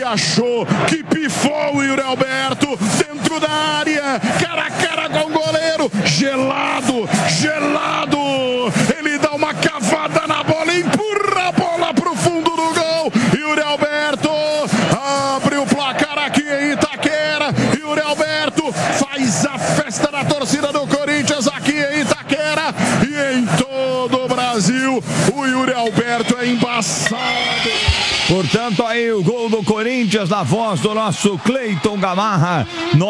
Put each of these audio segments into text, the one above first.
achou que pifou o Yuri Alberto dentro da área, cara a cara com o goleiro, gelado, ele dá uma cavada na bola, empurra a bola pro fundo do gol, Yuri Alberto abre o placar aqui em Itaquera, Yuri Alberto faz a festa da torcida do Corinthians aqui em Itaquera e em todo o Brasil, o Yuri Alberto é embaçado. Portanto, aí o gol do Corinthians na voz do nosso Cleiton Gamarra,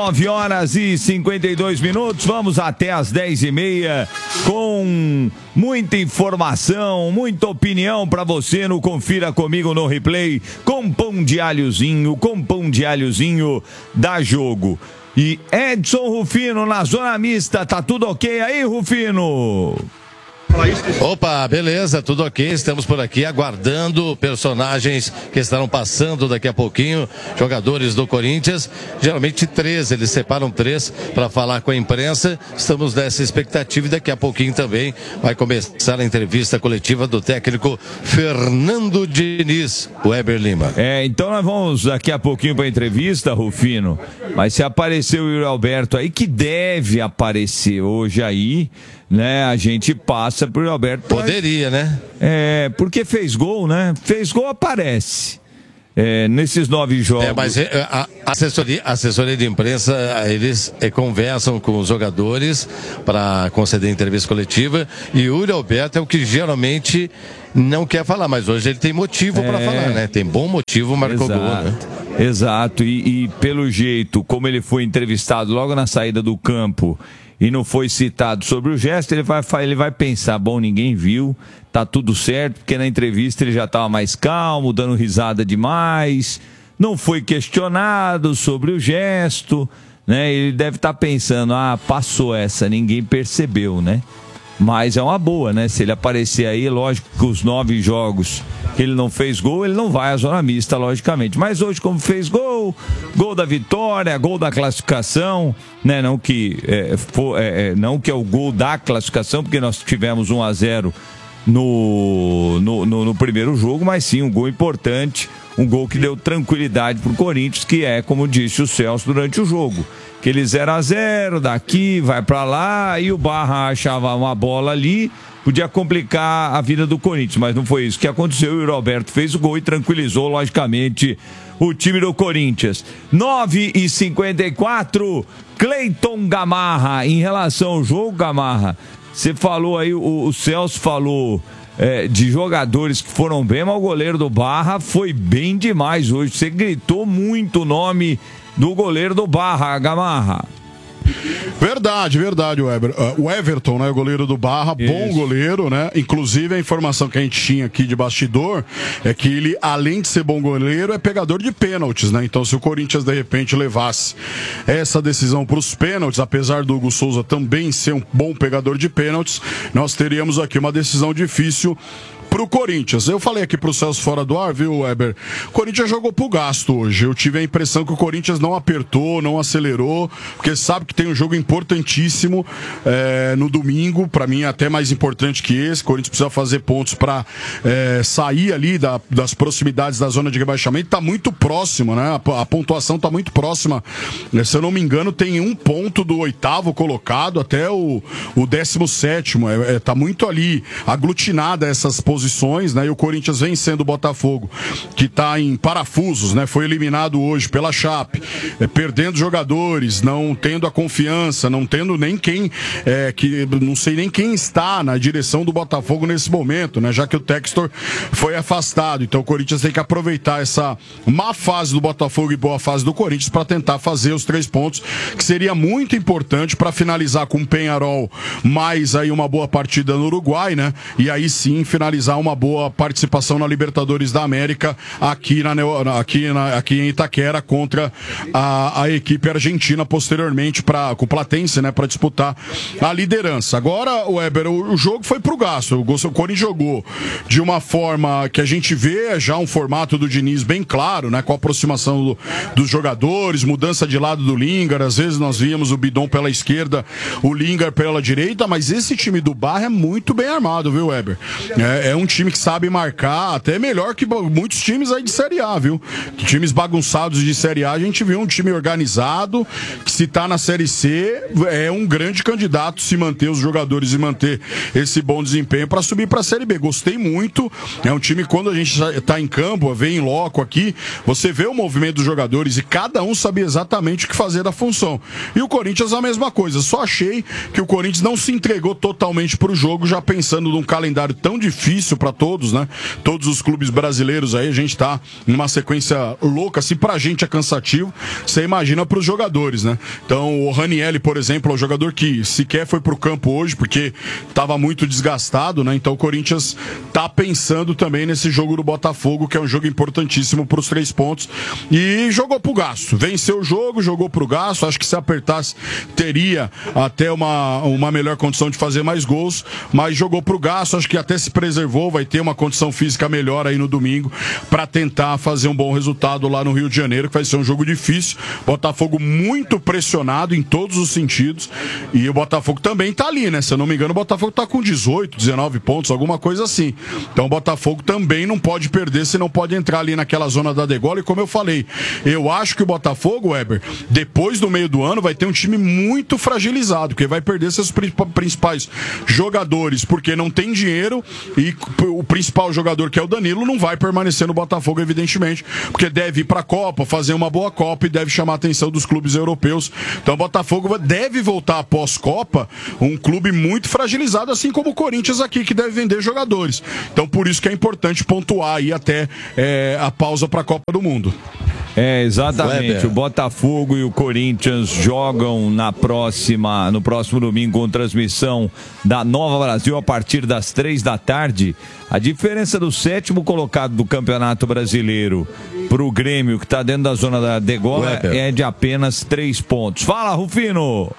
9h52. Vamos até as 10h30 com muita informação, muita opinião para você no Confira Comigo no Replay, com pão de alhozinho da Jogo. E Edson Rufino na zona mista, tá tudo ok aí, Rufino? Opa, beleza, tudo ok, estamos por aqui aguardando personagens que estarão passando daqui a pouquinho, jogadores do Corinthians, geralmente 3, eles separam 3 para falar com a imprensa, estamos nessa expectativa e daqui a pouquinho também vai começar a entrevista coletiva do técnico Fernando Diniz, o Weber Lima. Então nós vamos daqui a pouquinho para a entrevista, Rufino, mas se apareceu o Yuri Alberto aí, que deve aparecer hoje aí, né, a gente passa pro Alberto. Poderia, né? Porque fez gol, né? Fez gol, aparece. Nesses 9 jogos. Mas a assessoria de imprensa, eles conversam com os jogadores para conceder entrevista coletiva e o Yuri Alberto é o que geralmente não quer falar, mas hoje ele tem motivo para falar, né? Tem bom motivo, marcou gol, né? Exato, e pelo jeito, como ele foi entrevistado logo na saída do campo e não foi citado sobre o gesto, ele vai pensar, bom, ninguém viu, tá tudo certo, porque na entrevista ele já estava mais calmo, dando risada demais, não foi questionado sobre o gesto, né? Ele deve estar pensando, passou essa, ninguém percebeu, né? Mas é uma boa, né? Se ele aparecer aí, lógico que os 9 jogos que ele não fez gol, ele não vai à zona mista, logicamente. Mas hoje, como fez gol da vitória, gol da classificação, né? Não que é o gol da classificação, porque nós tivemos 1-0 no primeiro jogo, mas sim um gol importante, um gol que deu tranquilidade pro Corinthians, que é, como disse o Celso durante o jogo, aquele 0-0, daqui, vai pra lá, e o Barra achava uma bola ali, podia complicar a vida do Corinthians, mas não foi isso que aconteceu. O Roberto fez o gol e tranquilizou, logicamente, o time do Corinthians. 9h54, Cleiton Gamarra, em relação ao jogo, Gamarra, você falou aí, o Celso falou de jogadores que foram bem, mas o goleiro do Barra foi bem demais hoje. Você gritou muito o nome do goleiro do Barra, Gamarra. Verdade, Weber. O Everton, né, o goleiro do Barra, bom goleiro, né? Inclusive a informação que a gente tinha aqui de bastidor é que ele, além de ser bom goleiro, é pegador de pênaltis, né? Então, se o Corinthians de repente levasse essa decisão para os pênaltis, apesar do Hugo Souza também ser um bom pegador de pênaltis, nós teríamos aqui uma decisão difícil pro Corinthians. Eu falei aqui pro Celso fora do ar, viu, Weber? O Corinthians jogou pro gasto hoje. Eu tive a impressão que o Corinthians não apertou, não acelerou, porque sabe que tem um jogo importantíssimo no domingo, pra mim até mais importante que esse. O Corinthians precisa fazer pontos pra sair ali das proximidades da zona de rebaixamento. Tá muito próximo, né? A pontuação tá muito próxima. Se eu não me engano, tem 1 ponto do 8º colocado até o 17º. Tá muito ali aglutinada essas posições, né? E o Corinthians vencendo o Botafogo, que está em parafusos, né? Foi eliminado hoje pela Chape, perdendo jogadores, não tendo a confiança, não tendo nem quem, não sei nem quem está na direção do Botafogo nesse momento, né? Já que o Textor foi afastado. Então o Corinthians tem que aproveitar essa má fase do Botafogo e boa fase do Corinthians para tentar fazer os 3 pontos, que seria muito importante para finalizar com o Peñarol, mais aí uma boa partida no Uruguai, né? E aí sim finalizar uma boa participação na Libertadores da América aqui em Itaquera contra a equipe argentina posteriormente com o Platense, né, para disputar a liderança. Agora, Weber, o jogo foi pro gasto. O Corinthians jogou de uma forma que a gente vê já um formato do Diniz bem claro, né, com a aproximação dos jogadores, mudança de lado do Lingard. Às vezes nós víamos o Bidon pela esquerda, o Lingard pela direita, mas esse time do Barra é muito bem armado, viu, Weber? É um time que sabe marcar, até melhor que muitos times aí de Série A, viu? Times bagunçados de Série A, a gente viu um time organizado, que se tá na Série C, é um grande candidato se manter os jogadores e manter esse bom desempenho para subir para a Série B. Gostei muito, é um time, quando a gente tá em campo, vem em loco aqui, você vê o movimento dos jogadores e cada um sabia exatamente o que fazer da função. E o Corinthians a mesma coisa, só achei que o Corinthians não se entregou totalmente pro jogo, já pensando num calendário tão difícil para todos, né? Todos os clubes brasileiros aí, a gente tá numa sequência louca, se pra gente é cansativo, você imagina pros jogadores, né? Então o Ranieri, por exemplo, é um jogador que sequer foi pro campo hoje, porque tava muito desgastado, né? Então o Corinthians tá pensando também nesse jogo do Botafogo, que é um jogo importantíssimo pros 3 pontos, e jogou pro gasto, venceu o jogo, jogou pro gasto, acho que se apertasse teria até uma melhor condição de fazer mais gols, mas jogou pro gasto, acho que até se preservou, vai ter uma condição física melhor aí no domingo para tentar fazer um bom resultado lá no Rio de Janeiro, que vai ser um jogo difícil. Botafogo muito pressionado em todos os sentidos, e o Botafogo também tá ali, né? Se eu não me engano, o Botafogo tá com 18, 19 pontos, alguma coisa assim. Então o Botafogo também não pode perder, se não pode entrar ali naquela zona da degola, e como eu falei, eu acho que o Botafogo, Weber, depois do meio do ano, vai ter um time muito fragilizado, porque vai perder seus principais jogadores, porque não tem dinheiro, e o principal jogador, que é o Danilo, não vai permanecer no Botafogo, evidentemente, porque deve ir pra Copa, fazer uma boa Copa e deve chamar a atenção dos clubes europeus. Então o Botafogo deve voltar após Copa um clube muito fragilizado, assim como o Corinthians aqui, que deve vender jogadores. Então por isso que é importante pontuar aí até a pausa pra Copa do Mundo. É, exatamente. O Botafogo e o Corinthians jogam no próximo domingo, com transmissão da Nova Brasil a partir das 15h. A diferença do 7º colocado do Campeonato Brasileiro para o Grêmio, que está dentro da zona da degola, é de apenas 3 pontos. Fala, Rufino!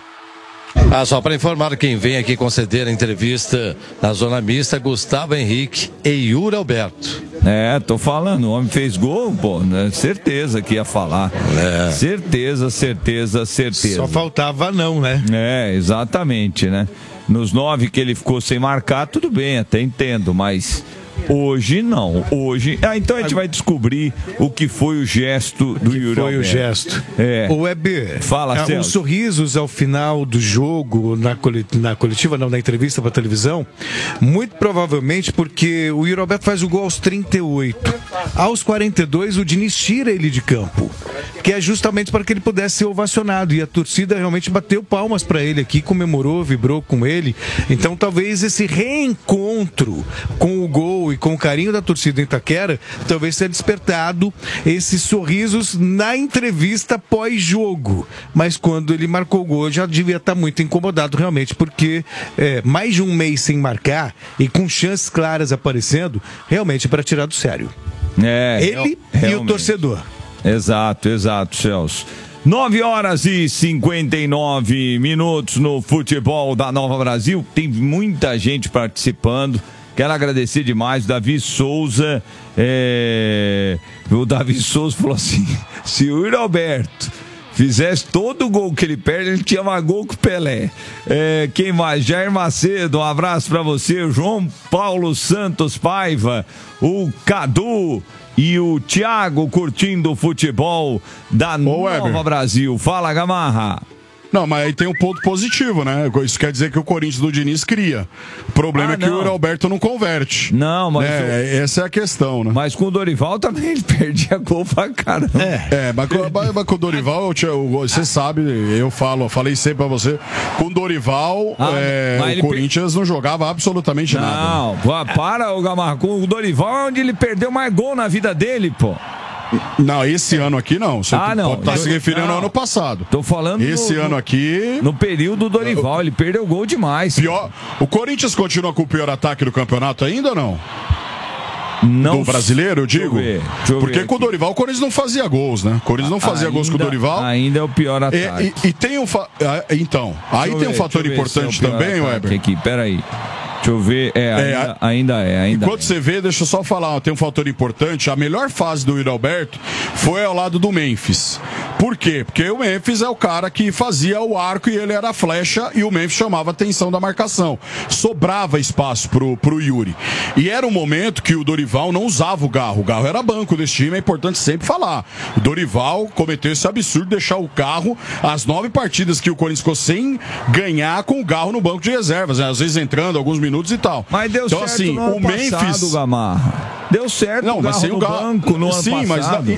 Só para informar quem vem aqui conceder a entrevista na zona mista, Gustavo Henrique e Yuri Alberto. Tô falando, o homem fez gol, pô, né? Certeza que ia falar. Certeza. Só faltava não, né? Exatamente, né? Nos 9 que ele ficou sem marcar, tudo bem, até entendo, mas hoje não. Hoje. Então a gente vai descobrir o que foi o gesto do Yuri Alberto. Foi o gesto. O Weber, fala, os sorrisos ao final do jogo, na coletiva, não, na entrevista para televisão, muito provavelmente porque o Yuri Alberto faz o gol aos 38. Aos 42, o Diniz tira ele de campo, que é justamente para que ele pudesse ser ovacionado, e a torcida realmente bateu palmas para ele aqui, comemorou, vibrou com ele. Então talvez esse reencontro com o gol e com o carinho da torcida em Itaquera, talvez tenha despertado esses sorrisos na entrevista pós-jogo. Mas quando ele marcou o gol, já devia estar muito incomodado realmente, porque mais de um mês sem marcar e com chances claras aparecendo, realmente é para tirar do sério. Ele e o torcedor. Exato, Celso. 9h59 no futebol da Nova Brasil. Tem muita gente participando. Quero agradecer demais. Davi Souza. O Davi Souza falou assim: se o Yuri Alberto fizesse todo o gol que ele perde, ele tinha mais gol que o Pelé. Quem mais? Jair Macedo, um abraço pra você. O João Paulo Santos Paiva, o Cadu e o Thiago curtindo o futebol da Nova Brasil. Fala, Gamarra. Não, mas aí tem um ponto positivo, né? Isso quer dizer que o Corinthians do Diniz cria. O problema é que o Yuri Alberto não converte. Não, mas... essa é a questão, né? Mas com o Dorival também ele perdia gol pra caramba. Mas com o Dorival, você sabe, falei sempre pra você, com o Dorival, o Corinthians não jogava absolutamente nada. Não, para, o Gamarra, com o Dorival é onde ele perdeu mais gol na vida dele, pô. Não, esse ano aqui não. Você não. Pode estar se referindo ao ano passado. Tô falando esse ano aqui. No período do Dorival, ele perdeu gol demais. O Corinthians continua com o pior ataque do campeonato ainda ou não? Não. Do brasileiro, eu digo? Deixa eu Porque ver com o Dorival o Corinthians não fazia gols, né? O Corinthians não fazia gols com o Dorival. Ainda é o pior ataque. E tem um. Então, aí tem um fator importante também, Weber. Aqui, peraí. Deixa eu ver, ainda é. Enquanto você vê, deixa eu só falar, tem um fator importante, a melhor fase do Yuri Alberto foi ao lado do Memphis. Por quê? Porque o Memphis é o cara que fazia o arco e ele era a flecha e o Memphis chamava a atenção da marcação. Sobrava espaço pro Yuri. E era um momento que o Dorival não usava o Garro era banco desse time, é importante sempre falar. O Dorival cometeu esse absurdo de deixar o Garro, as 9 partidas que o Corinthians ficou sem ganhar com o Garro no banco de reservas, né? Às vezes entrando alguns minutos e tal. Mas deu então, certo assim, no ano o Memphis passado, Gamarra. Deu certo não, mas sem o banco no ano passado.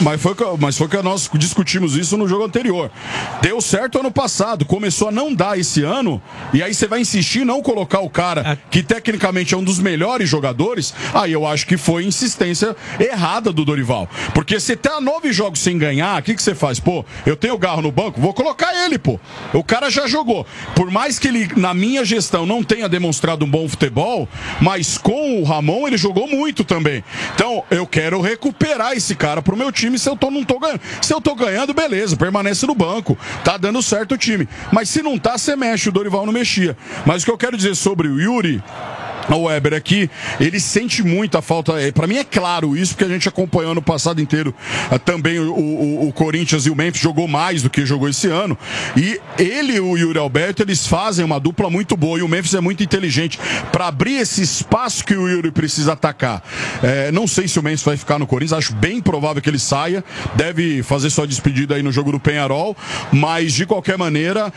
Mas foi que nós discutimos isso no jogo anterior. Deu certo ano passado, começou a não dar esse ano, e aí você vai insistir em não colocar o cara que tecnicamente é um dos melhores jogadores, aí eu acho que foi insistência errada do Dorival. Porque você tá 9 jogos sem ganhar, o que você faz? Pô, eu tenho o Garro no banco, vou colocar ele, pô. O cara já jogou. Por mais que ele, na minha gestão, não tenha demonstrado um bom futebol, mas com o Ramon ele jogou muito também. Então, eu quero recuperar esse cara pro meu time se eu não tô ganhando. Se eu tô ganhando, beleza, permanece no banco. Tá dando certo o time. Mas se não tá, você mexe. O Dorival não mexia. Mas o que eu quero dizer sobre o Yuri, o Weber aqui, ele sente muito a falta. Pra mim é claro isso, porque a gente acompanhou no passado inteiro também o Corinthians e o Memphis jogou mais do que jogou esse ano. E ele e o Yuri Alberto, eles fazem uma dupla muito boa. E o Memphis é muito inteligente pra abrir esse espaço que o Yuri precisa atacar. Não sei se o Memphis vai ficar no Corinthians, acho bem provável que ele saia. Deve fazer sua despedida aí no jogo do Penharol. Mas de qualquer maneira,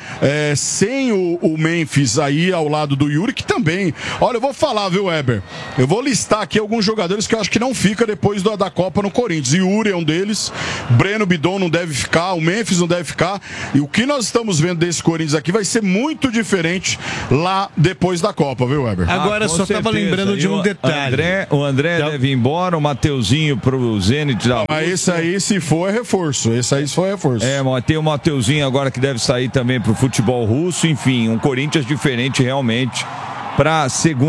sem o Memphis aí ao lado do Yuri, que também. Olha, eu vou falar, viu, Weber? Eu vou listar aqui alguns jogadores que eu acho que não fica depois da Copa no Corinthians. Yuri é um deles, Breno Bidon não deve ficar, o Memphis não deve ficar. E o que nós estamos vendo desse Corinthians aqui vai ser muito diferente lá depois da Copa, viu, Weber? Agora só estava lembrando de um detalhe. O André deve ir embora, o Mateuzinho pro Zenit da Mas esse aí, se for, é reforço. Esse aí, se for, é reforço. Mas tem o Mateuzinho agora que deve sair também pro futebol russo. Enfim, um Corinthians diferente realmente para a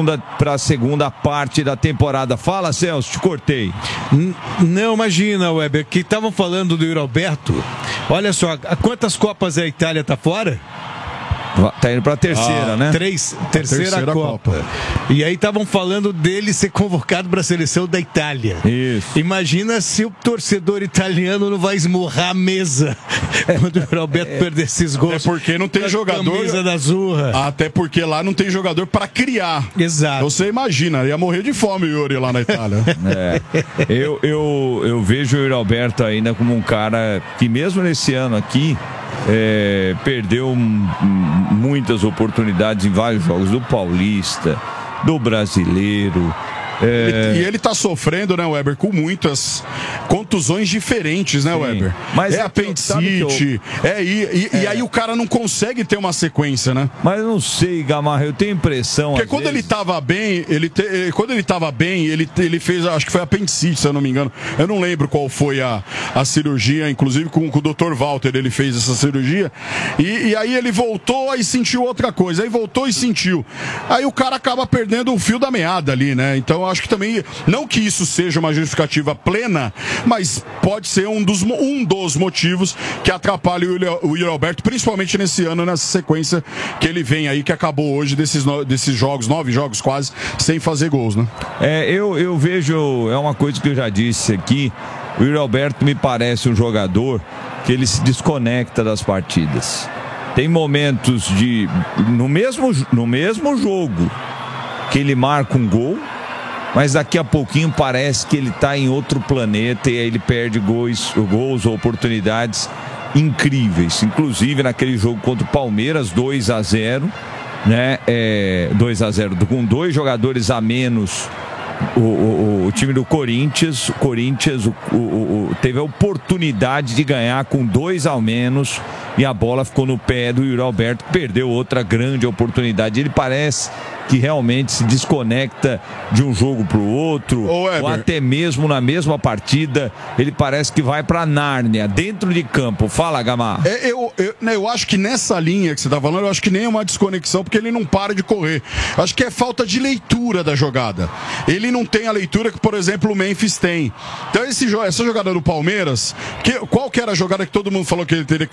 segunda parte da temporada. Fala, Celso, te cortei. Não, imagina, Weber, que estavam falando do Yuri Alberto. Olha só, quantas Copas a Itália tá fora? Tá indo pra terceira, né? Terceira Copa. E aí estavam falando dele ser convocado para a seleção da Itália. Isso. Imagina se o torcedor italiano não vai esmurrar a mesa quando o Roberto perder esses gols. Até porque não tem jogador. Camisa da Zurra. Até porque lá não tem jogador para criar. Exato. Você imagina, ia morrer de fome o Yuri lá na Itália. Eu vejo o Yuri Alberto ainda como um cara que mesmo nesse ano aqui perdeu muitas oportunidades em vários jogos do Paulista, do Brasileiro. E ele tá sofrendo, né, Weber, com muitas contusões diferentes, né, Weber? Mas apendicite, e aí o cara não consegue ter uma sequência, né? Mas eu não sei, Gamarra, eu tenho impressão. Porque quando ele tava bem, ele fez, acho que foi apendicite, se eu não me engano. Eu não lembro qual foi a cirurgia, inclusive com o Dr. Walter ele fez essa cirurgia. E aí ele voltou e sentiu outra coisa. Aí voltou e sentiu. Aí o cara acaba perdendo o fio da meada ali, né? Então acho que também, não que isso seja uma justificativa plena, mas pode ser um dos motivos que atrapalha o Yuri Alberto, principalmente nesse ano, nessa sequência que ele vem aí, que acabou hoje desses jogos, 9 jogos quase, sem fazer gols, né? Eu vejo, é uma coisa que eu já disse aqui, o Yuri Alberto me parece um jogador que ele se desconecta das partidas. Tem momentos no mesmo jogo que ele marca um gol, mas daqui a pouquinho parece que ele está em outro planeta e aí ele perde gols ou oportunidades incríveis. Inclusive naquele jogo contra o Palmeiras, 2-0, né? 2-0, com 2 jogadores a menos. O time do Corinthians, teve a oportunidade de ganhar com 2 ao menos e a bola ficou no pé do Yuri Alberto, que perdeu outra grande oportunidade. Ele parece que realmente se desconecta de um jogo para o outro, ou até mesmo na mesma partida, ele parece que vai para Nárnia, dentro de campo. Fala, Gamarra. Eu acho que nessa linha que você está falando, eu acho que nem é uma desconexão, porque ele não para de correr. Eu acho que é falta de leitura da jogada. Ele não tem a leitura que, por exemplo, o Memphis tem. Então essa jogada do Palmeiras, qual que era a jogada que todo mundo falou que ele teria que fazer? Ter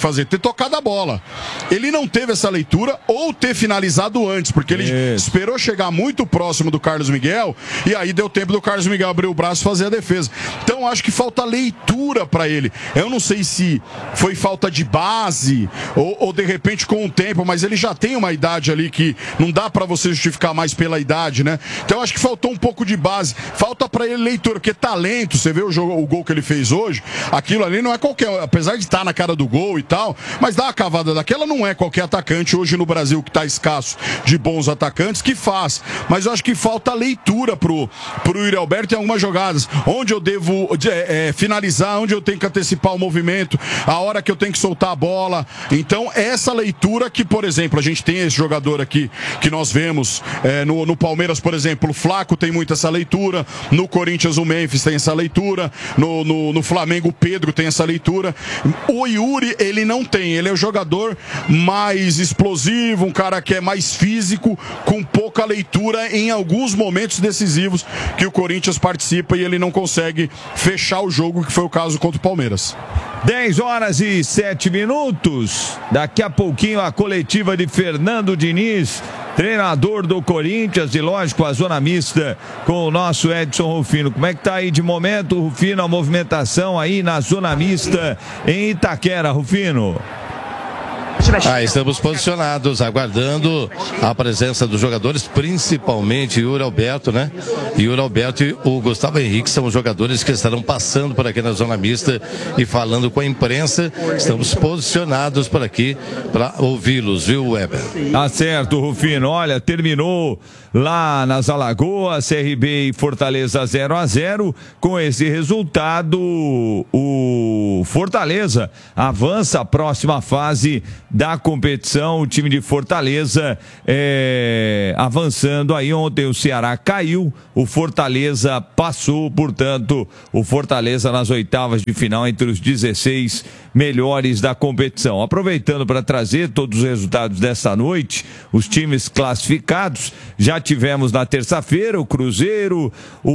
tocado a bola. Ele não teve essa leitura ou ter finalizado antes, porque ele esperou chegar muito próximo do Carlos Miguel e aí deu tempo do Carlos Miguel abrir o braço e fazer a defesa. Então acho que falta leitura para ele. Eu não sei se foi falta de base ou de repente com o tempo, mas ele já tem uma idade ali que não dá para você justificar mais pela idade, né? Então acho que faltou um pouco de base. Falta para ele leitura, porque talento, você vê o gol que ele fez hoje, aquilo ali não é qualquer, apesar de estar na cara do gol e tal, mas dar uma cavada daquela não é qualquer atacante hoje no Brasil que está escasso de bons atacantes que faz. Mas eu acho que falta leitura pro Yuri Alberto em algumas jogadas, onde eu devo finalizar, onde eu tenho que antecipar o movimento, a hora que eu tenho que soltar a bola. Então essa leitura que, por exemplo, a gente tem esse jogador aqui que nós vemos no Palmeiras, por exemplo, o Flaco tem muito essa leitura, no Corinthians o Memphis tem essa leitura, no Flamengo o Pedro tem essa leitura. O Yuri, ele não tem, ele é o jogador mais explosivo, um cara que é mais físico, com pouca leitura em alguns momentos decisivos que o Corinthians participa e ele não consegue fechar o jogo, que foi o caso contra o Palmeiras. 10h07. Daqui a pouquinho a coletiva de Fernando Diniz, treinador do Corinthians, e lógico a zona mista com o nosso Edson Rufino. Como é que tá aí de momento, Rufino, a movimentação aí na zona mista em Itaquera, Rufino? Estamos posicionados, aguardando a presença dos jogadores, principalmente Yuri Alberto, né? Yuri Alberto e o Gustavo Henrique são os jogadores que estarão passando por aqui na zona mista e falando com a imprensa. Estamos posicionados por aqui para ouvi-los, viu, Weber? Tá certo, Rufino. Olha, terminou lá nas Alagoas, CRB e Fortaleza 0-0. Com esse resultado, o Fortaleza avança à próxima fase da competição. O time de Fortaleza avançando aí. Ontem o Ceará caiu, o Fortaleza passou, portanto, o Fortaleza nas oitavas de final entre os 16 melhores da competição. Aproveitando para trazer todos os resultados dessa noite, os times classificados, já tivemos na terça-feira o Cruzeiro,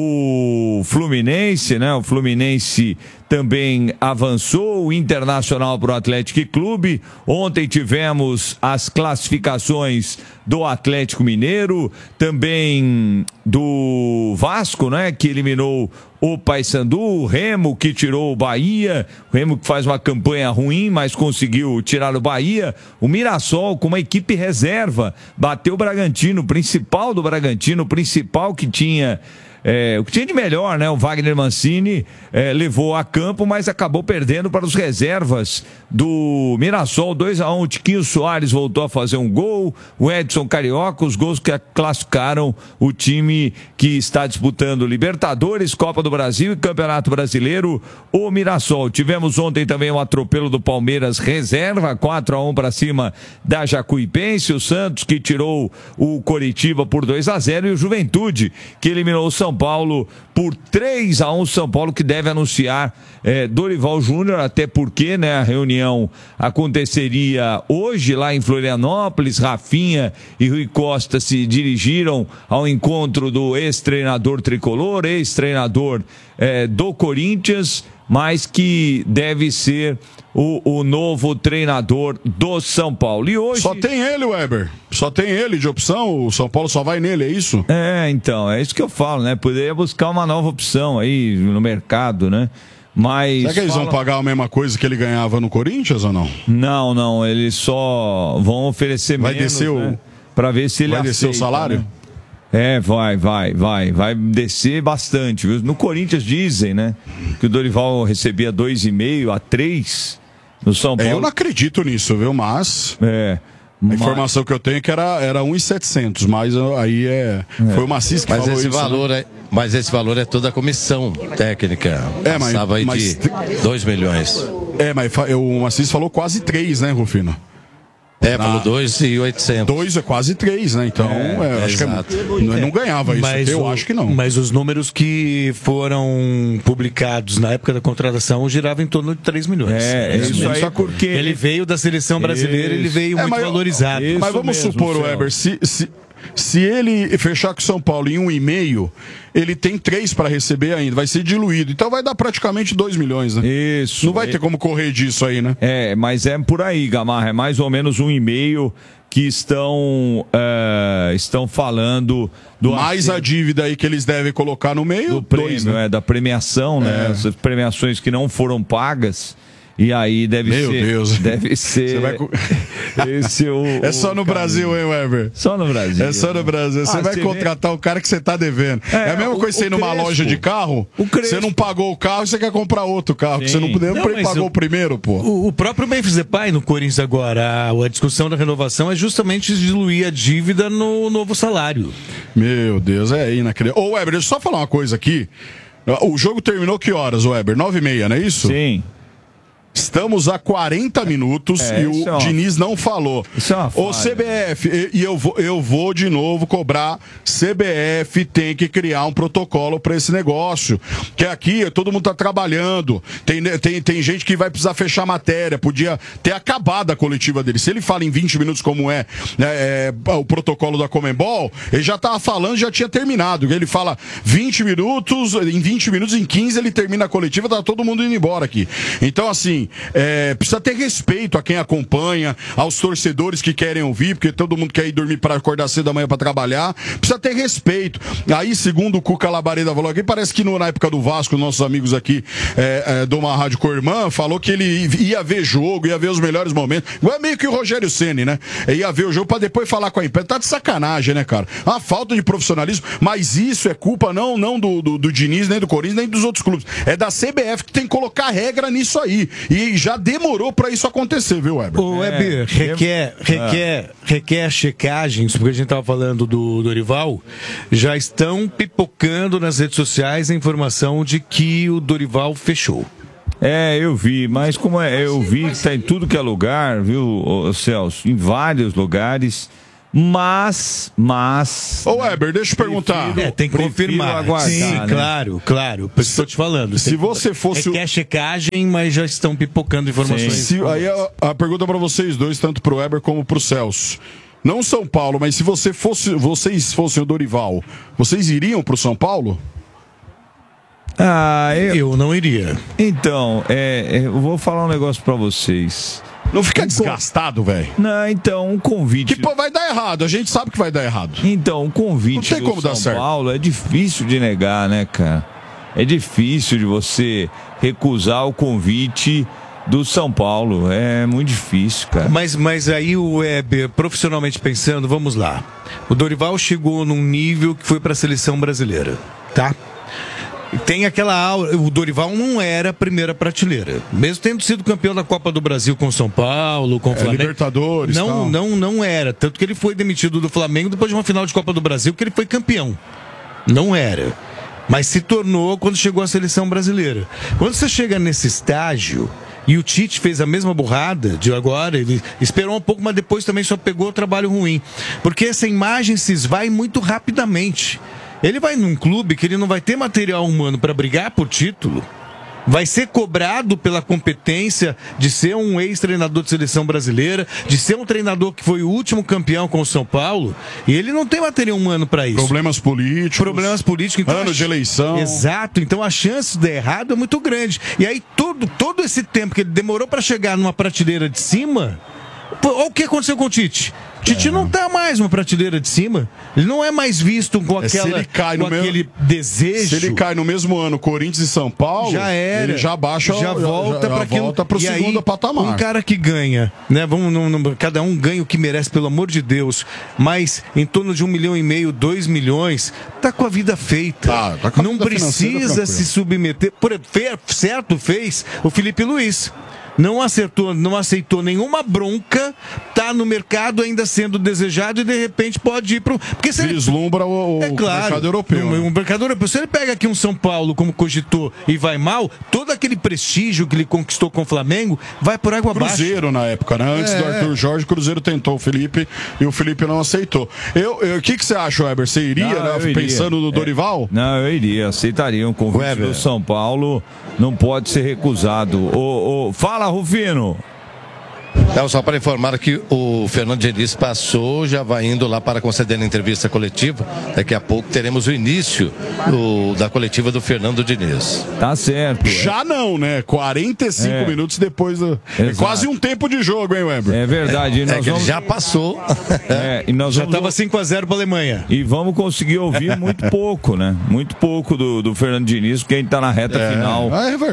o Fluminense, né? O Fluminense também avançou, o Internacional para o Atlético Clube. Ontem tivemos as classificações do Atlético Mineiro, também do Vasco, né, que eliminou o Paysandu, o Remo que tirou o Bahia, o Remo que faz uma campanha ruim, mas conseguiu tirar o Bahia, o Mirassol com uma equipe reserva, bateu o Bragantino, o principal do Bragantino, o principal que tinha... o que tinha de melhor, né? O Wagner Mancini levou a campo, mas acabou perdendo para os reservas do Mirassol, 2-1. O Tiquinho Soares voltou a fazer um gol, o Edson Carioca, os gols que classificaram o time que está disputando Libertadores, Copa do Brasil e Campeonato Brasileiro, o Mirassol. Tivemos ontem também um atropelo do Palmeiras reserva, 4-1 para cima da Jacuipense, o Santos que tirou o Coritiba por 2-0 e o Juventude que eliminou o São Paulo por 3-1, São Paulo que deve anunciar Dorival Júnior, até porque, né, a reunião aconteceria hoje lá em Florianópolis. Rafinha e Rui Costa se dirigiram ao encontro do ex-treinador tricolor, ex-treinador do Corinthians, mas que deve ser o novo treinador do São Paulo. E hoje... Só tem ele, Weber. Só tem ele de opção. O São Paulo só vai nele, é isso? Então, é isso que eu falo, né? Poderia buscar uma nova opção aí no mercado, né? Mas... Será que eles vão pagar a mesma coisa que ele ganhava no Corinthians ou não? Não. Eles só vão oferecer menos, descer né? Pra ver se ele vai aceita, descer o salário? Né? Vai descer bastante, viu? No Corinthians dizem, né, que o Dorival recebia 2,5 a 3 no São Paulo. Eu não acredito nisso, viu? Mas... A informação que eu tenho é que era 1.700, mas aí foi o Macis que falou esse isso. Valor mas esse valor é toda a comissão técnica. Passava aí de 2 milhões. Mas o Macis falou quase 3, né, Rufino? Falou 2.800. 2 é quase 3, né? Então, acho que não ganhava isso. Eu acho que não. Mas os números que foram publicados na época da contratação giravam em torno de 3 milhões. Isso aí porque ele veio da seleção brasileira, ele veio muito valorizado. Mas vamos supor, Weber, se Se ele fechar com o São Paulo em 1,5, ele tem 3 para receber ainda, vai ser diluído. Então vai dar praticamente 2 milhões, né? Isso. Não vai ter como correr disso aí, né? Mas é por aí, Gamarra, é mais ou menos 1,5 que estão falando do mais a dívida aí que eles devem colocar no meio, do prêmio, 2, né? da premiação, né? Essas premiações que não foram pagas. E aí deve Meu ser. Deus. Deve ser. Esse é só no Brasil, hein, Weber? Só no Brasil. É só no Brasil. Você vai contratar o cara que você tá devendo. É a mesma coisa que você ir numa loja de carro, você não pagou o carro e você quer comprar outro carro, que você não pagou o primeiro, pô. O próprio Memphis Depay no Corinthians agora, a discussão da renovação é justamente diluir a dívida no novo salário. Meu Deus, é inacreditável. Ô, Weber, deixa eu só falar uma coisa aqui. O jogo terminou que horas, Weber? 9h30, não é isso? Sim. Estamos a 40 minutos e o Diniz não falou. Ô, CBF, e eu vou de novo cobrar. CBF tem que criar um protocolo para esse negócio. Que aqui todo mundo tá trabalhando. Tem gente que vai precisar fechar matéria. Podia ter acabado a coletiva dele. Se ele fala em 20 minutos como é o protocolo da Conmebol, ele já tava falando, já tinha terminado. Ele fala 20 minutos, em 20 minutos, em 15 ele termina a coletiva, tá todo mundo indo embora aqui. Então, assim, precisa ter respeito a quem acompanha, aos torcedores que querem ouvir, porque todo mundo quer ir dormir para acordar cedo da manhã para trabalhar. Precisa ter respeito. Aí, segundo o Cuca Labareda falou aqui, parece que na época do Vasco, nossos amigos aqui de uma rádio com a irmã, falou que ele ia ver jogo, ia ver os melhores momentos. É meio que o Rogério Ceni, né? Ia ver o jogo para depois falar com a imprensa. Tá de sacanagem, né, cara? Uma falta de profissionalismo, mas isso é culpa não do Diniz, nem do Corinthians, nem dos outros clubes. É da CBF que tem que colocar regra nisso aí. E já demorou pra isso acontecer, viu, Weber? O Weber requer checagens, porque a gente tava falando do Dorival, já estão pipocando nas redes sociais a informação de que o Dorival fechou. Eu vi, mas eu vi que tá em tudo que é lugar, viu, Celso? Em vários lugares. Mas. Ô, Weber, deixa eu perguntar. Tem que confirmar. Aguardar, sim, né? claro. Por isso que eu tô te falando. Se você fosse. Requer checagem, mas já estão pipocando informações. Aí a pergunta pra vocês dois, tanto pro Weber como pro Celso. Não São Paulo, mas se vocês fossem o Dorival, vocês iriam pro São Paulo? Eu não iria. Então, eu vou falar um negócio pra vocês. Não fica desgastado, velho. Não, então, um convite. Que vai dar errado, a gente sabe que vai dar errado. Então, um convite não tem como do dar São certo. Paulo é difícil de negar, né, cara? É difícil de você recusar o convite do São Paulo. É muito difícil, cara. Mas aí o Weber, profissionalmente pensando, vamos lá. O Dorival chegou num nível que foi pra seleção brasileira, tá? Tem aquela aura, o Dorival não era a primeira prateleira. Mesmo tendo sido campeão da Copa do Brasil com São Paulo, com o Flamengo. Libertadores. Não era. Tanto que ele foi demitido do Flamengo depois de uma final de Copa do Brasil, que ele foi campeão. Não era. Mas se tornou quando chegou à seleção brasileira. Quando você chega nesse estágio, e o Tite fez a mesma burrada de agora, ele esperou um pouco, mas depois também só pegou o trabalho ruim. Porque essa imagem se esvai muito rapidamente. Ele vai num clube que ele não vai ter material humano para brigar por título, vai ser cobrado pela competência de ser um ex-treinador de seleção brasileira, de ser um treinador que foi o último campeão com o São Paulo, e ele não tem material humano para isso. Problemas políticos. Então, ano de eleição. Exato, então a chance de dar errado é muito grande. E aí todo esse tempo que ele demorou para chegar numa prateleira de cima, olha o que aconteceu com o Tite. Tite não tá mais uma prateleira de cima. Ele não é mais visto com aquele desejo. Se ele cai no mesmo ano, Corinthians e São Paulo, já era. Ele já baixa, já volta para o segundo patamar. Um cara que ganha, né? Cada um ganha o que merece, pelo amor de Deus. Mas em torno de 1,5 milhão, 2 milhões, tá com a vida feita. Tá com a não vida precisa se submeter. Certo fez o Felipe Luiz. Não aceitou nenhuma bronca, tá no mercado ainda sendo desejado e de repente pode ir pro... Porque se vislumbra o mercado europeu. O mercado europeu. Se ele pega aqui um São Paulo como cogitou e vai mal, todo aquele prestígio que ele conquistou com o Flamengo vai por água abaixo. Cruzeiro na época, né? Antes do Arthur Jorge, o Cruzeiro tentou o Felipe e o Felipe não aceitou. O que você acha, Weber? Você iria, pensando no Dorival? Não, eu iria, aceitaria um convite do São Paulo, não pode ser recusado. Fala, Rufino. Então, só para informar que o Fernando Diniz passou, já vai indo lá para conceder a entrevista coletiva. Daqui a pouco teremos o início da coletiva do Fernando Diniz. Tá certo. Já não, né? 45 minutos depois. É quase um tempo de jogo, hein, Weber? É verdade. É que ele já passou. E nós já estava 5-0 para a Alemanha. E vamos conseguir ouvir muito pouco, né? Muito pouco do Fernando Diniz, porque a gente está na reta final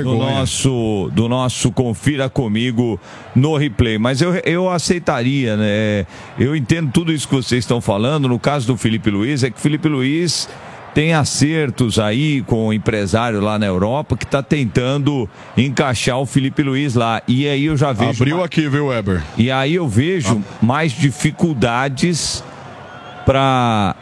do nosso Confira Comigo no replay. Mas eu aceitaria, né? Eu entendo tudo isso que vocês estão falando. No caso do Felipe Luiz, é que o Felipe Luiz tem acertos aí com o empresário lá na Europa que está tentando encaixar o Felipe Luiz lá. E aí eu já vejo... Abriu aqui, viu, Weber? E aí eu vejo mais dificuldades para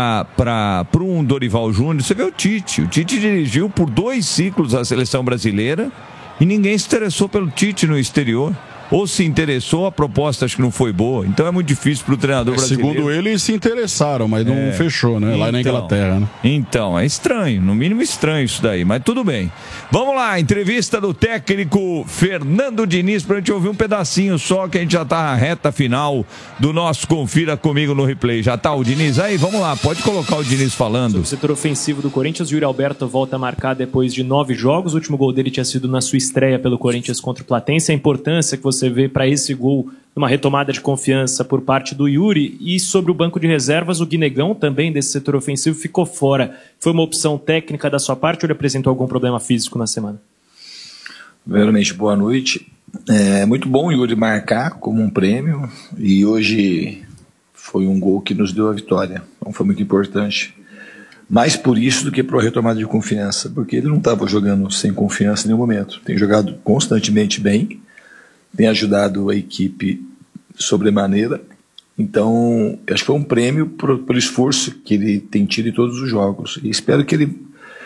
um Dorival Júnior. Você vê o Tite dirigiu por 2 ciclos a seleção brasileira e ninguém se interessou pelo Tite no exterior. Ou se interessou, a proposta acho que não foi boa. Então é muito difícil para o treinador brasileiro. Segundo ele, se interessaram, mas não fechou, né? Lá na Inglaterra, né? Então, é estranho, no mínimo estranho isso daí, mas tudo bem. Vamos lá, entrevista do técnico Fernando Diniz, pra gente ouvir um pedacinho só, que a gente já tá na reta final do nosso Confira Comigo no Replay. Já tá o Diniz aí? Vamos lá, pode colocar o Diniz falando. Sobre o setor ofensivo do Corinthians, o Yuri Alberto volta a marcar depois de 9 jogos. O último gol dele tinha sido na sua estreia pelo Corinthians contra o Platense. A importância que você vê para esse gol, uma retomada de confiança por parte do Yuri. E sobre o banco de reservas, o Guinegão, também desse setor ofensivo, ficou fora. Foi uma opção técnica da sua parte ou ele apresentou algum problema físico na semana? Primeiramente, boa noite. É muito bom o Yuri marcar como um prêmio e hoje foi um gol que nos deu a vitória. Então foi muito importante. Mais por isso do que por retomada de confiança, porque ele não estava jogando sem confiança em nenhum momento. Tem jogado constantemente bem, tem ajudado a equipe sobremaneira. Então, acho que foi um prêmio pelo esforço que ele tem tido em todos os jogos. E espero que ele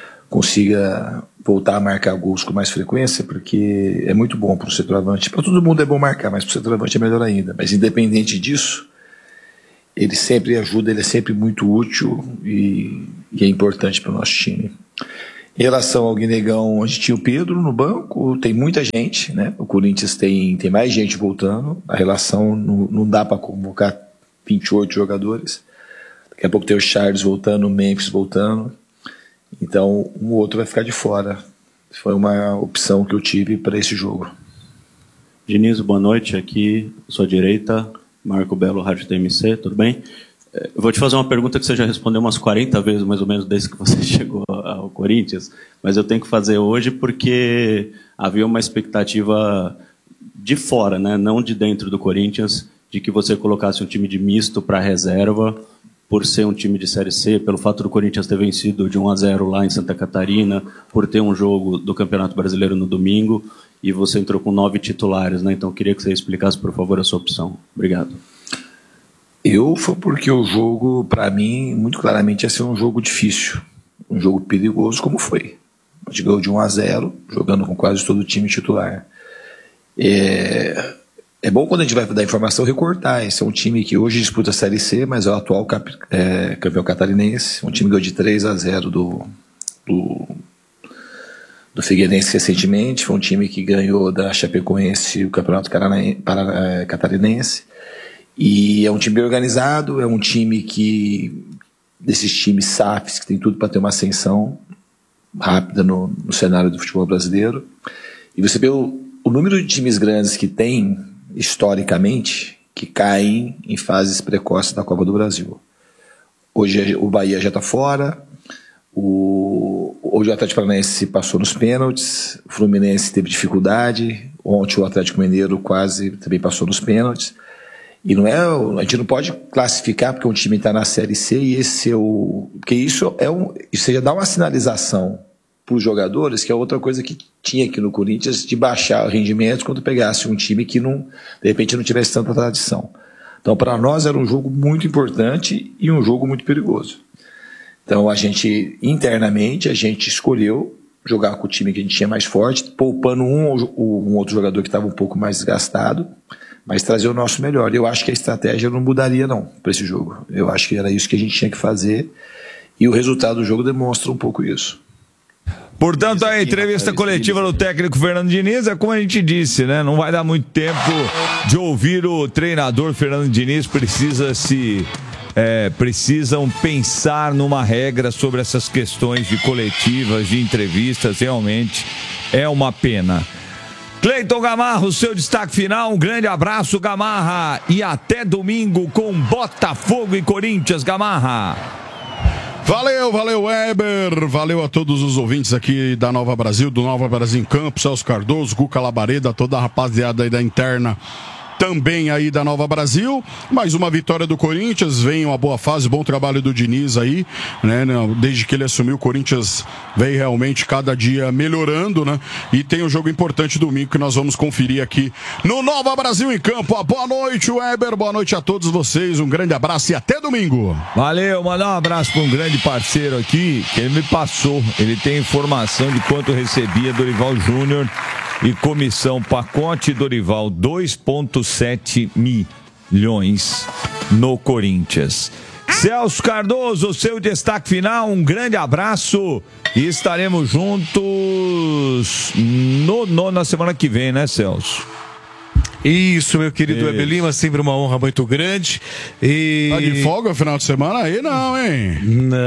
consiga voltar a marcar gols com mais frequência, porque é muito bom para o centroavante. Para todo mundo é bom marcar, mas para o centroavante é melhor ainda. Mas independente disso, ele sempre ajuda, ele é sempre muito útil e é importante para o nosso time. Em relação ao Guinegão, a gente tinha o Pedro no banco, tem muita gente, né? O Corinthians tem mais gente voltando, a relação não dá para convocar 28 jogadores. Daqui a pouco tem o Charles voltando, o Memphis voltando. Então, um ou outro vai ficar de fora. Foi uma opção que eu tive para esse jogo. Diniz, boa noite. Aqui, à sua direita, Marco Belo, Rádio TMC, tudo bem? Eu vou te fazer uma pergunta que você já respondeu umas 40 vezes, mais ou menos, desde que você chegou ao Corinthians, mas eu tenho que fazer hoje porque havia uma expectativa de fora, né? Não de dentro do Corinthians, de que você colocasse um time de misto para reserva, por ser um time de Série C, pelo fato do Corinthians ter vencido de 1-0 lá em Santa Catarina, por ter um jogo do Campeonato Brasileiro no domingo, e você entrou com 9 titulares, né? Então eu queria que você explicasse, por favor, a sua opção. Obrigado. Foi porque o jogo, para mim, muito claramente ia ser um jogo difícil, um jogo perigoso, como foi. A gente ganhou de 1-0, jogando com quase todo o time titular. É bom quando a gente vai dar informação recortar. Esse é um time que hoje disputa a Série C, mas é o atual campeão catarinense. Um time que ganhou de 3-0 do Figueirense recentemente. Foi um time que ganhou da Chapecoense o campeonato catarinense. E é um time bem organizado, é um time desses times SAFs, que tem tudo para ter uma ascensão rápida no cenário do futebol brasileiro. E você vê o número de times grandes que tem, historicamente, que caem em fases precoces da Copa do Brasil. Hoje o Bahia já está fora, hoje o Atlético Paranaense passou nos pênaltis, o Fluminense teve dificuldade, ontem o Atlético Mineiro quase também passou nos pênaltis. E a gente não pode classificar porque um time está na Série C e esse é porque isso já dá uma sinalização para os jogadores, que é outra coisa que tinha aqui no Corinthians, de baixar o rendimento quando pegasse um time que de repente não tivesse tanta tradição. Então, para nós era um jogo muito importante e um jogo muito perigoso. Então, internamente, a gente escolheu jogar com o time que a gente tinha mais forte, poupando um outro jogador que estava um pouco mais desgastado, mas trazer o nosso melhor. Eu acho que a estratégia não mudaria não para esse jogo. Eu acho que era isso que a gente tinha que fazer e o resultado do jogo demonstra um pouco isso. Portanto, a entrevista coletiva do técnico Fernando Diniz é como a gente disse, né? Não vai dar muito tempo de ouvir o treinador Fernando Diniz. Precisam pensar numa regra sobre essas questões de coletivas, de entrevistas. Realmente é uma pena. Cleiton Gamarra, o seu destaque final. Um grande abraço, Gamarra. E até domingo com Botafogo e Corinthians, Gamarra. Valeu, Weber. Valeu a todos os ouvintes aqui da Nova Brasil, do Nova Brasil em Campo, Celso Cardoso, Guca Labareda, toda a rapaziada aí da interna também aí da Nova Brasil. Mais uma vitória do Corinthians, vem uma boa fase, bom trabalho do Diniz aí, né? Desde que ele assumiu, o Corinthians vem realmente cada dia melhorando, né? E tem um jogo importante domingo que nós vamos conferir aqui no Nova Brasil em Campo. Boa noite, Weber, boa noite a todos vocês, um grande abraço e até domingo. Valeu, mandar um abraço para um grande parceiro aqui, que ele me passou, ele tem informação de quanto recebia Dorival Júnior e comissão pacote Dorival, 2,7 milhões no Corinthians. Celso Cardoso, seu destaque final, um grande abraço e estaremos juntos na semana que vem, né, Celso? Isso, meu querido Weber Lima, sempre uma honra muito grande. Tá de folga no final de semana aí, não, hein?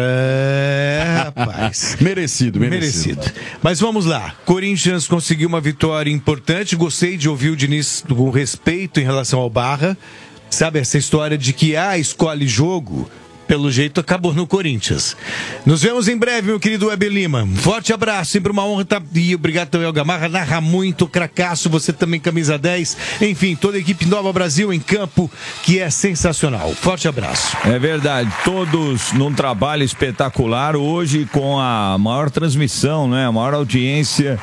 Rapaz. Merecido. Mas vamos lá. Corinthians conseguiu uma vitória importante. Gostei de ouvir o Diniz com respeito em relação ao Barra. Sabe, essa história de que escolhe jogo, pelo jeito acabou no Corinthians. Nos vemos em breve, meu querido Weber Lima. Forte abraço, sempre uma honra estar. E obrigado também ao Gamarra, narra muito, cracaço, você também camisa 10. Enfim, toda a equipe Nova Brasil em campo, que é sensacional. Forte abraço. É verdade, todos num trabalho espetacular, hoje com a maior transmissão, né? A maior audiência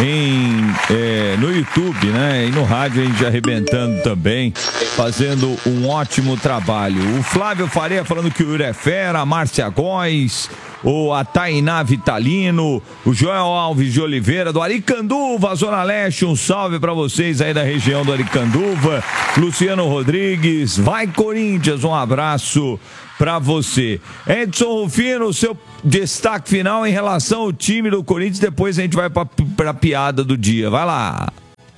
no YouTube, né? E no rádio a gente arrebentando também, fazendo um ótimo trabalho. O Flávio Faria falando que o Yuri é fera, a Márcia Góes, a Tainá Vitalino, o Joel Alves de Oliveira, do Aricanduva, Zona Leste, um salve pra vocês aí da região do Aricanduva. Luciano Rodrigues, vai Corinthians, um abraço pra você. Edson Rufino, seu destaque final em relação ao time do Corinthians, depois a gente vai pra piada do dia, vai lá.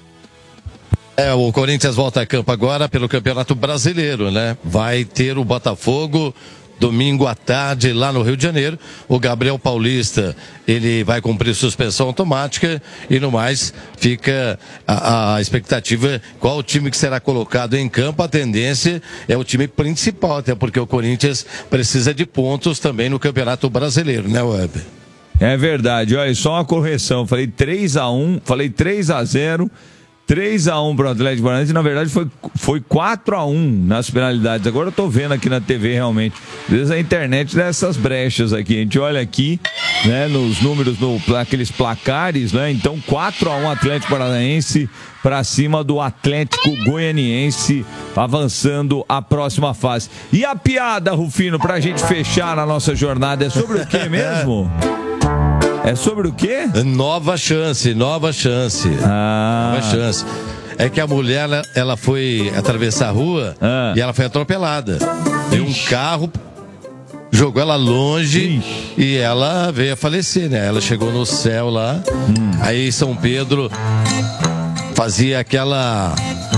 O Corinthians volta a campo agora pelo Campeonato Brasileiro, né? Vai ter o Botafogo domingo à tarde lá no Rio de Janeiro. O Gabriel Paulista, ele vai cumprir suspensão automática e no mais fica a expectativa qual o time que será colocado em campo. A tendência é o time principal, até porque o Corinthians precisa de pontos também no Campeonato Brasileiro, né, Weber? É verdade, olha, só uma correção, falei 3-1, falei 3-0, 3-1 para o Atlético Paranaense, na verdade foi 4-1 nas penalidades. Agora eu tô vendo aqui na TV realmente. Às vezes a internet dá essas brechas aqui. A gente olha aqui, né, nos números, aqueles placares, né? Então 4-1 Atlético Paranaense para cima do Atlético Goianiense, avançando a próxima fase. E a piada, Rufino, pra gente fechar a nossa jornada, é sobre o que mesmo? É sobre o quê? Nova chance. Nova chance. É que a mulher, ela foi atravessar a rua e ela foi atropelada. E um carro jogou ela longe e ela veio a falecer, né? Ela chegou no céu lá. Aí São Pedro fazia aquela...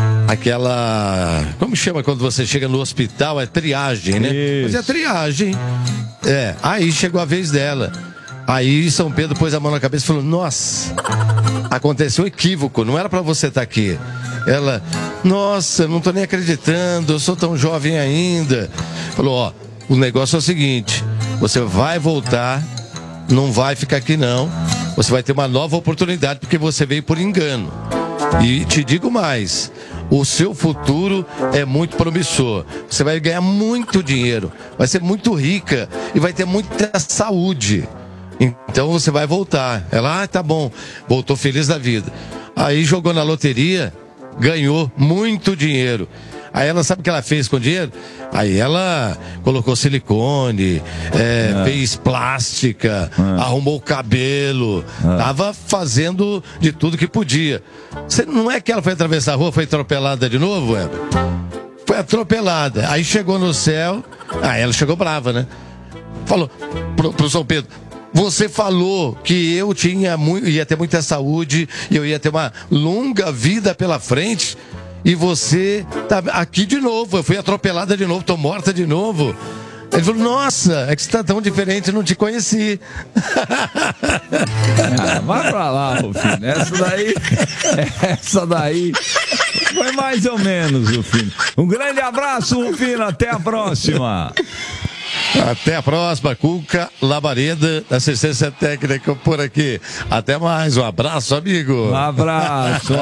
Como chama quando você chega no hospital? É triagem, né? Fazia triagem. Aí chegou a vez dela. Aí São Pedro pôs a mão na cabeça e falou: nossa, aconteceu um equívoco, não era pra você estar aqui. Ela: nossa, não tô nem acreditando, eu sou tão jovem ainda. Falou: o negócio é o seguinte, você vai voltar, não vai ficar aqui não, você vai ter uma nova oportunidade porque você veio por engano. E te digo mais, o seu futuro é muito promissor. Você vai ganhar muito dinheiro, vai ser muito rica e vai ter muita saúde. Então você vai voltar. Ela: tá bom. Voltou feliz da vida. Aí jogou na loteria, ganhou muito dinheiro. Aí ela, sabe o que ela fez com o dinheiro? Aí ela colocou silicone, fez plástica, arrumou o cabelo, tava fazendo de tudo que podia. Não é que ela foi atravessar a rua, foi atropelada de novo, Weber? Foi atropelada. Aí chegou no céu, aí ela chegou brava, né? Falou pro São Pedro: Você falou que eu ia ter muita saúde e eu ia ter uma longa vida pela frente. E você tá aqui de novo. Eu fui atropelada de novo, tô morta de novo. Ele falou, nossa, é que você tá tão diferente, não te conheci. Vai pra lá, Rufino. Essa daí foi mais ou menos, Rufino. Um grande abraço, Rufino. Até a próxima. Até a próxima, Cuca Labareda, assistência técnica por aqui. Até mais, um abraço, amigo. Um abraço.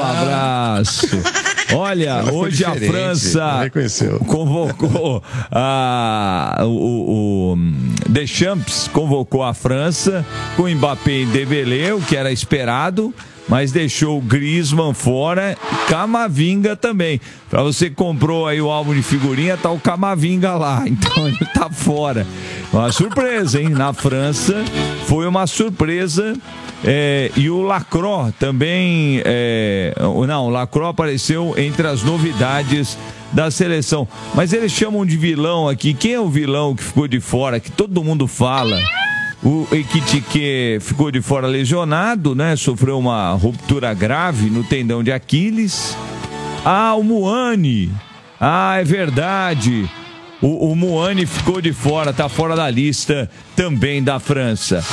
Olha, hoje a França convocou o Deschamps convocou a França com Mbappé e Dembélé, o que era esperado, mas deixou o Griezmann fora, Camavinga também. Para você que comprou aí o álbum de figurinha, tá o Camavinga lá, então ele tá fora. Uma surpresa, hein? Na França foi uma surpresa. E o Lacroix também. O Lacroix apareceu entre as novidades da seleção. Mas eles chamam de vilão aqui. Quem é o vilão que ficou de fora? Que todo mundo fala. O Ekitike ficou de fora lesionado, né? Sofreu uma ruptura grave no tendão de Aquiles. O Muani. É verdade. O Muani ficou de fora, tá fora da lista também da França.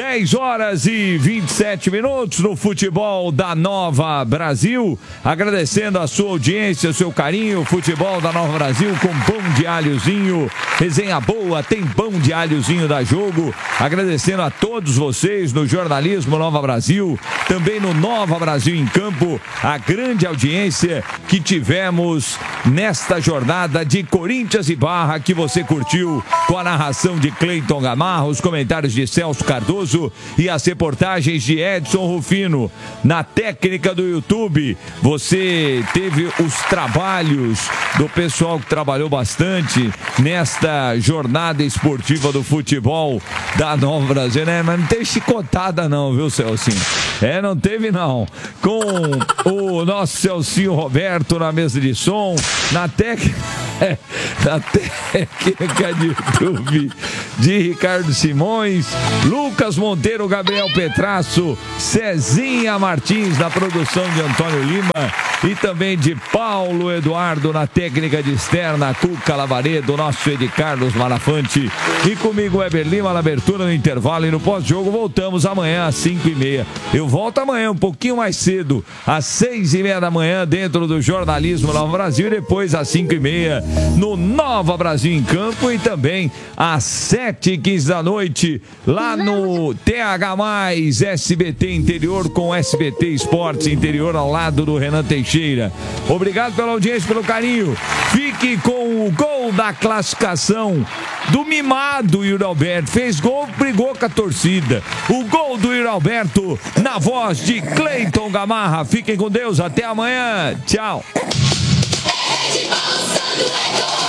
10h27 no futebol da Nova Brasil. Agradecendo a sua audiência, o seu carinho. Futebol da Nova Brasil com pão de alhozinho. Resenha boa, tem pão de alhozinho da Jogo. Agradecendo a todos vocês no Jornalismo Nova Brasil. Também no Nova Brasil em Campo. A grande audiência que tivemos nesta jornada de Corinthians e Barra, que você curtiu com a narração de Cleiton Gamarra, os comentários de Celso Cardoso e as reportagens de Edson Rufino. Na técnica do YouTube, você teve os trabalhos do pessoal que trabalhou bastante nesta jornada esportiva do futebol da Nova Brasil, né? Mas não teve chicotada não, viu, Celcinho? Não teve não. Com o nosso Celcinho Roberto na mesa de som, na técnica de YouTube de Ricardo Simões, Lucas Monteiro, Gabriel Petrasso, Cezinha Martins na produção de Antônio Lima e também de Paulo Eduardo na técnica de externa, Cuca Lavaredo, nosso Ed Carlos Malafante e comigo Weber Lima na abertura, no intervalo e no pós-jogo. Voltamos amanhã às 5h30. Eu volto amanhã um pouquinho mais cedo, às 6h30 da manhã, dentro do Jornalismo Nova Brasil, e depois às 5h30 no Nova Brasil em Campo e também às 7h15 da noite lá no TH+, SBT Interior com SBT Esportes Interior ao lado do Renan Teixeira. Obrigado pela audiência, pelo carinho. Fique com o gol da classificação do mimado Yuri Alberto. Fez gol, brigou com a torcida. O gol do Yuri Alberto na voz de Cleiton Gamarra. Fiquem com Deus, até amanhã. Tchau.